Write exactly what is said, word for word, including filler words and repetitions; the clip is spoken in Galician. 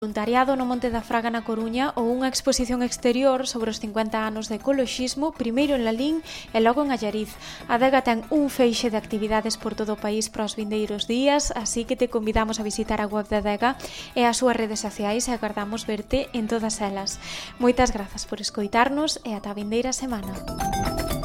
voluntariado no Monte da Fraga na Coruña ou unha exposición exterior sobre os cincuenta anos de ecoloxismo, primeiro en Lalín e logo en Allariz. A adega ten un feixe de actividades por todo o país para os vindeiros días, así que te convidamos a visitar a web da adega e as súas redes sociais e agardamos verte en todas elas. Moitas grazas por escoitarnos e ata a vindeira semana.